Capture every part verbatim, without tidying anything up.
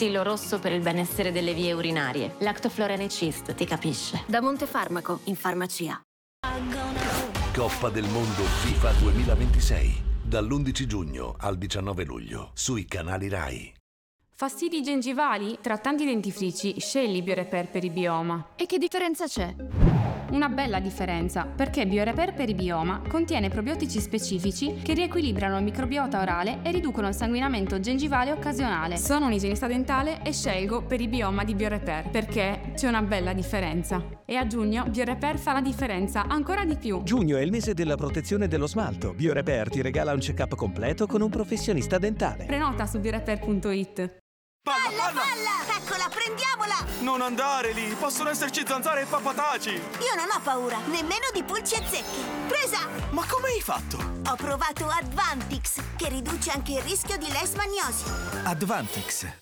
Mirtillo rosso per il benessere delle vie urinarie. Lactoflorane Cyst, ti capisce? Da Montefarmaco, in farmacia. Coppa del Mondo FIFA duemilaventisei. Dall'undici giugno al diciannove luglio. Sui canali Rai. Fastidi gengivali? Tra tanti dentifrici, scegli BioRepair Peribioma. E che differenza c'è? Una bella differenza, perché BioRepair Peribioma contiene probiotici specifici che riequilibrano il microbiota orale e riducono il sanguinamento gengivale occasionale. Sono un igienista dentale e scelgo Peribioma di BioRepair perché c'è una bella differenza. E a giugno BioRepair fa la differenza ancora di più. Giugno è il mese della protezione dello smalto. BioRepair ti regala un check-up completo con un professionista dentale. Prenota su biorepair punto it. Palla, palla, palla! Eccola, prendiamola! Non andare lì, possono esserci zanzare e papataci! Io non ho paura, nemmeno di pulci e zecche. Presa! Ma come hai fatto? Ho provato Advantix, che riduce anche il rischio di leishmaniosi. Advantix.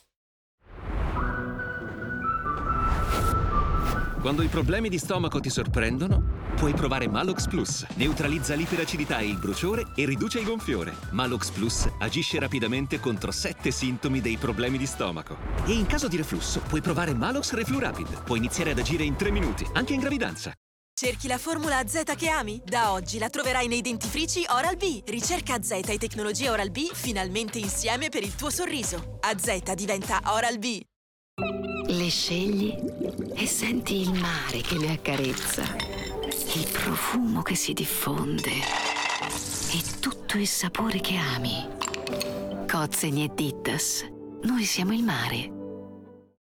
Quando i problemi di stomaco ti sorprendono, puoi provare Malox Plus. Neutralizza l'iperacidità e il bruciore e riduce il gonfiore. Malox Plus agisce rapidamente contro sette sintomi dei problemi di stomaco. E in caso di reflusso, puoi provare Malox Reflurapid. Puoi iniziare ad agire in tre minuti, anche in gravidanza. Cerchi la formula Z che ami? Da oggi la troverai nei dentifrici Oral-B. Ricerca Z e tecnologia Oral-B finalmente insieme per il tuo sorriso. A Z diventa Oral-B. Le scegli e senti il mare che le accarezza, il profumo che si diffonde e tutto il sapore che ami. Cozzeni e Dittas. Noi siamo il mare.